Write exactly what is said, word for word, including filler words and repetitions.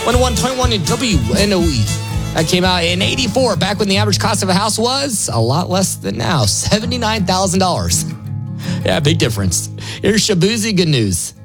one oh one point one W N O E. That came out in eighty-four, back when the average cost of a house was a lot less than now, seventy-nine thousand dollars. Yeah, big difference. Here's Shabuzi Good News.